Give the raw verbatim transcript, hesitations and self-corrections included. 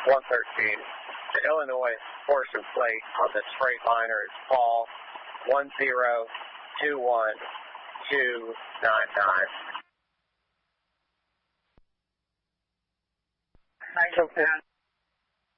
one thirteen. The Illinois portion plate on this Freightliner is Paul one zero two one two nine nine. Nine,